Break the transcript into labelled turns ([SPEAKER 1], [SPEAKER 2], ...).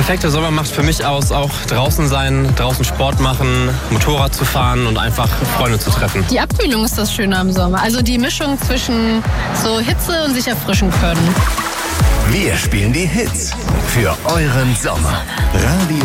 [SPEAKER 1] perfekte Sommer macht für mich aus, auch draußen sein, draußen Sport machen, Motorrad zu fahren und einfach Freunde zu treffen.
[SPEAKER 2] Die Abkühlung ist das Schöne am Sommer. Also die Mischung zwischen so Hitze und sich erfrischen können.
[SPEAKER 3] Wir spielen die Hits für euren Sommer. Radio